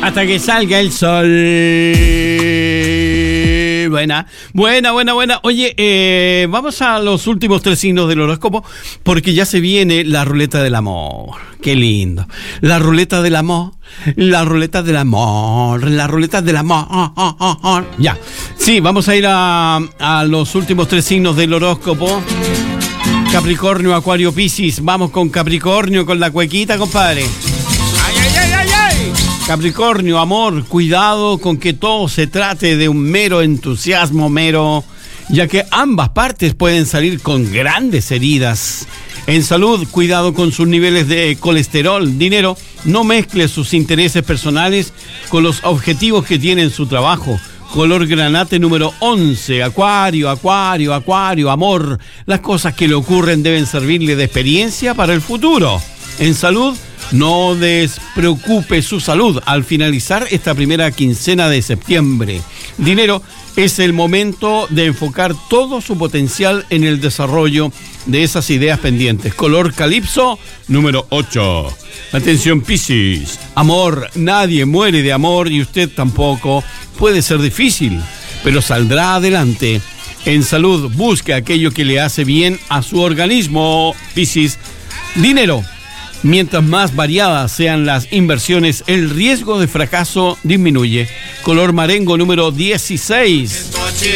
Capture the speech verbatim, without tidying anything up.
hasta que salga el sol. Buena, buena, buena, buena. Oye, eh, vamos a los últimos tres signos del horóscopo, porque ya se viene la ruleta del amor. Qué lindo. La ruleta del amor, la ruleta del amor, la ruleta del amor. Oh, oh, oh, oh. Ya, sí, vamos a ir a, a los últimos tres signos del horóscopo. Capricornio, Acuario, Piscis. Vamos con Capricornio, con la cuequita, compadre. ¡Ay, ay, ay, ay, ay! Capricornio, amor, cuidado con que todo se trate de un mero entusiasmo, mero, ya que ambas partes pueden salir con grandes heridas. En salud, cuidado con sus niveles de colesterol. Dinero, no mezcle sus intereses personales con los objetivos que tiene en su trabajo. Color granate número once, Acuario, Acuario, Acuario, amor. Las cosas que le ocurren deben servirle de experiencia para el futuro. En salud, no despreocupe su salud al finalizar esta primera quincena de septiembre. Dinero, es el momento de enfocar todo su potencial en el desarrollo de esas ideas pendientes. Color calipso número ocho. Atención, Piscis. Amor, nadie muere de amor y usted tampoco. Puede ser difícil, pero saldrá adelante. En salud, busque aquello que le hace bien a su organismo, Piscis. Dinero. Mientras más variadas sean las inversiones, el riesgo de fracaso disminuye. Color marengo número dieciséis.